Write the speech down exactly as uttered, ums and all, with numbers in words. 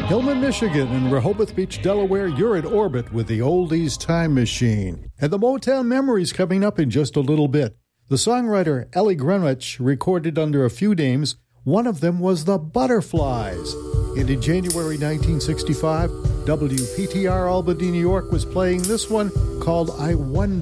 Hillman, Michigan, and Rehoboth Beach, Delaware, you're in orbit with the Oldies Time Machine. And the Motown Memories coming up in just a little bit. The songwriter Ellie Greenwich recorded under a few names. One of them was the Butterflies. And in January nineteen sixty-five, W P T R Albany, New York was playing this one called I Wonder.